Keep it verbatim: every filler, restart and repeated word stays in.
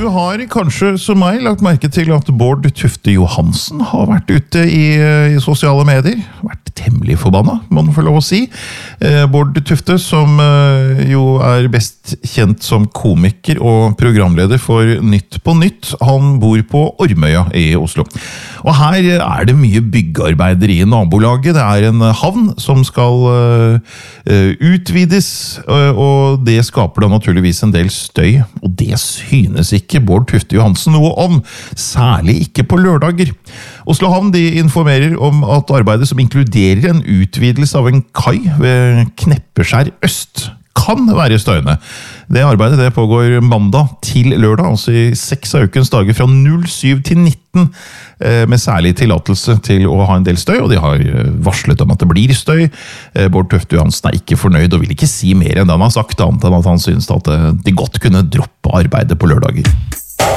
du har kanskje som meg lagt merke til at Bård Tufte Johansen har vært ute i, i sosiale medier. Vært temmelig forbanna, må man få lov å si. Eh, Bård Tufte, som eh, jo er best kjent som komiker og programleder for Nytt på Nytt, han bor på Ormøya i Oslo. Og her er det mye byggearbeider i nabolaget. Det er en havn som skal uh, utvides, uh, og det skaper da naturligvis en del støy. Og det synes ikke Bård Tufte Johansen noe om, særlig ikke på lørdager. Oslo Havn de informerer om at arbeidet som inkluderer en utvidelse av en kai ved Kneppeskjær Øst kan være støyende. Det arbeidet det pågår mandag til lørdag, altså i seks av ukens dager fra null syv til nitten, med særlig tillatelse til å ha en del støy, og de har varslet om at det blir støy. Bård Tufte Johansen er ikke fornøyd og vil ikke si mer enn det han har sagt, annet enn at han synes at de godt kunne droppe arbeidet på lørdager.